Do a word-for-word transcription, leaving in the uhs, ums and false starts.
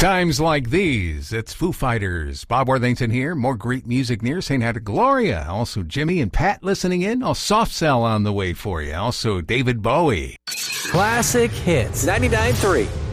Times like these, it's Foo Fighters. Bob Worthington here. More great music near. Saying hi to Gloria. Also Jimmy and Pat listening in. Oh, Soft Cell on the way for you. Also David Bowie. Classic Hits ninety-nine point three.